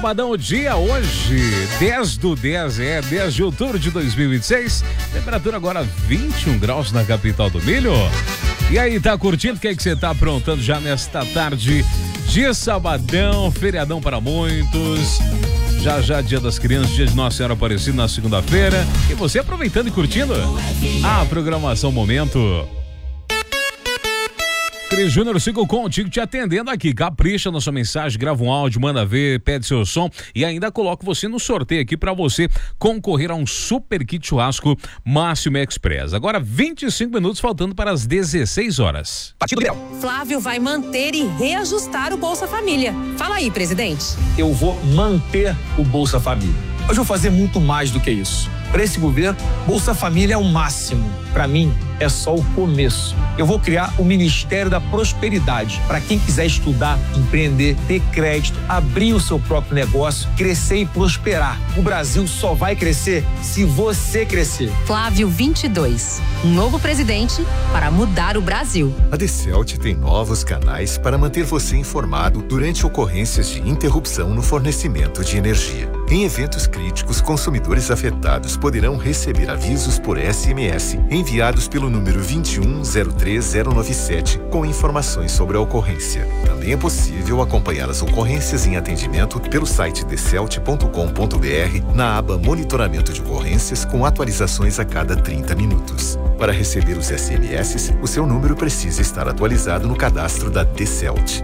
Sabadão, o dia hoje, 10 de outubro de 2026. Temperatura agora 21 graus na capital do milho. E aí, tá curtindo? O que é que você tá aprontando já nesta tarde de sabadão? Feriadão para muitos. Já dia das crianças, dia de Nossa Senhora Aparecida na segunda-feira. E você aproveitando e curtindo a programação Momento. Cris Júnior, sigo contigo te atendendo aqui. Capricha na sua mensagem, grava um áudio, manda ver, pede seu som e ainda coloco você no sorteio aqui para você concorrer a um super kit churrasco Máximo Express. Agora 25 minutos faltando para as 16 horas. Partido Liberal. Flávio vai manter e reajustar o Bolsa Família. Fala aí, presidente. Eu vou manter o Bolsa Família. Hoje eu vou fazer muito mais do que isso. Para esse governo, Bolsa Família é o máximo. Para mim, é só o começo. Eu vou criar o Ministério da Prosperidade para quem quiser estudar, empreender, ter crédito, abrir o seu próprio negócio, crescer e prosperar. O Brasil só vai crescer se você crescer. Flávio 22, um novo presidente para mudar o Brasil. A DCELT tem novos canais para manter você informado durante ocorrências de interrupção no fornecimento de energia. Em eventos críticos, consumidores afetados poderão receber avisos por SMS enviados pelo número 2103097 com informações sobre a ocorrência. Também é possível acompanhar as ocorrências em atendimento pelo site dcelt.com.br na aba Monitoramento de Ocorrências com atualizações a cada 30 minutos. Para receber os SMS, o seu número precisa estar atualizado no cadastro da DCELT.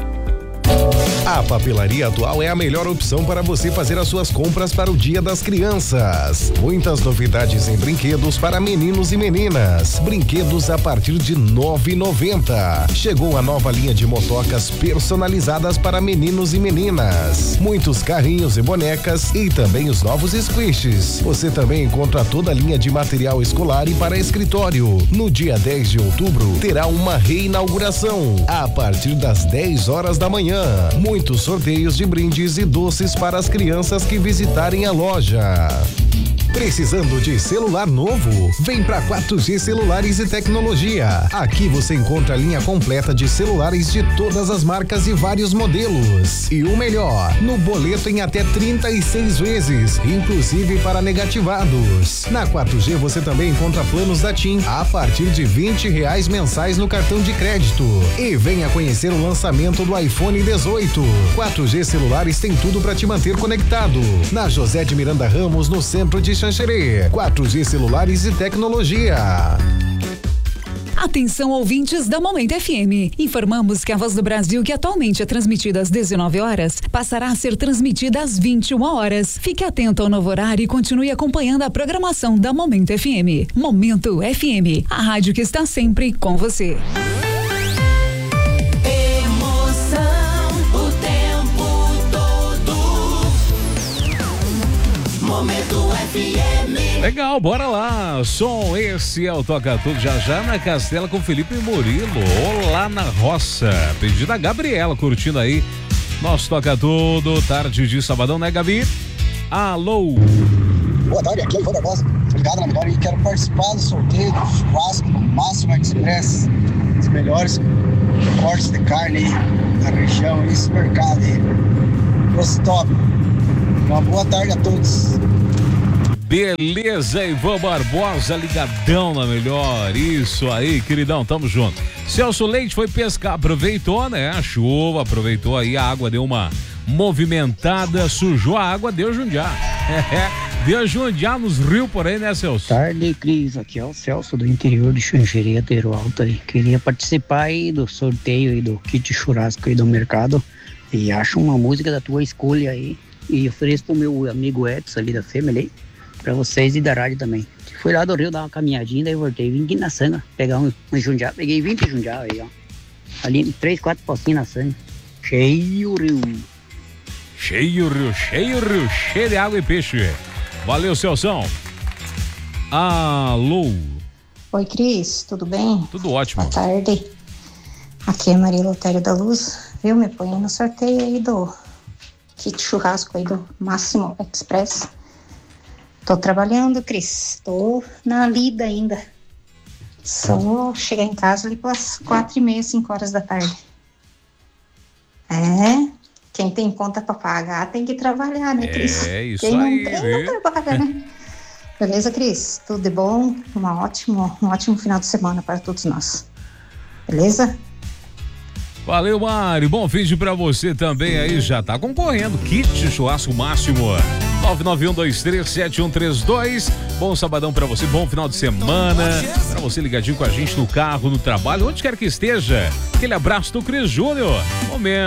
A Papelaria Atual é a melhor opção para você fazer as suas compras para o Dia das Crianças. Muitas novidades em brinquedos para meninos e meninas. Brinquedos a partir de R$ 9,90. Chegou a nova linha de motocas personalizadas para meninos e meninas. Muitos carrinhos e bonecas e também os novos squishes. Você também encontra toda a linha de material escolar e para escritório. No dia 10 de outubro, terá uma reinauguração a partir das 10 horas da manhã. Muitos sorteios de brindes e doces para as crianças que visitarem a loja. Precisando de celular novo? Vem pra 4G Celulares e Tecnologia. Aqui você encontra a linha completa de celulares de todas as marcas e vários modelos. E o melhor, no boleto em até 36 vezes, inclusive para negativados. Na 4G você também encontra planos da TIM a partir de R$20 mensais no cartão de crédito. E venha conhecer o lançamento do iPhone 18. 4G Celulares tem tudo para te manter conectado. Na José de Miranda Ramos, no centro de Xanxerê. 4G Celulares e Tecnologia. Atenção, ouvintes da Momento FM. Informamos que a Voz do Brasil, que atualmente é transmitida às 19 horas, passará a ser transmitida às 21 horas. Fique atento ao novo horário e continue acompanhando a programação da Momento FM. Momento FM, a rádio que está sempre com você. Momento FM. Legal, bora lá. Som, esse é o Toca Tudo. Já na Castela com Felipe Murilo. Olá na roça. Pedida a Gabriela curtindo aí. Nosso Toca Tudo. Tarde de sabadão, né, Gabi? Alô. Boa tarde, aqui é o Ivan Barbosa. Ligado na melhor e quero participar do sorteio do churrasco do Máximo Express. Os melhores cortes de carne aí na região e supermercado aí. Os top. Uma boa tarde a todos. Beleza, Ivan Barbosa, ligadão na melhor. Isso aí, queridão, tamo junto. Celso Leite foi pescar, aproveitou, né? A chuva, aproveitou aí, a água deu uma movimentada, sujou a água, deu jundiar. Deu jundiar nos rios por aí, né, Celso? Tarde, Cris, aqui é o Celso do interior de Xanxerê, Teiro Alto aí. Queria participar aí do sorteio aí do kit churrasco aí do mercado e acho uma música da tua escolha aí. E ofereço pro meu amigo Edson ali da Family, pra vocês e da rádio também. Fui lá do Rio dar uma caminhadinha, daí voltei, vim aqui na Sanga, pegar um jundiá, peguei 20 jundiá aí, ó. Ali, 3, 4 pocinhos na Sanga. Cheio o rio. Cheio o rio, cheio de água e peixe. Valeu, Celção. Alô. Oi, Cris, tudo bem? Tudo ótimo. Boa tarde. Aqui é Maria Lotério da Luz, viu? Me põe no sorteio aí do kit churrasco aí do Máximo Express. Tô trabalhando, Cris. Tô na lida ainda. Só chegar em casa ali pelas 4h30, 5 horas da tarde. quem tem conta para pagar tem que trabalhar, né, Cris? É isso quem aí. não tem, não trabalha, né? Beleza, Cris? Tudo de bom? Um ótimo final de semana para todos nós. Beleza? Valeu, Mari. Bom vídeo pra você também aí. Já tá concorrendo. Kit Churrasco Máximo. 991237132. Bom sabadão pra você. Bom final de semana. Pra você ligadinho com a gente no carro, no trabalho, onde quer que esteja. Aquele abraço do Cris Júnior. Momento.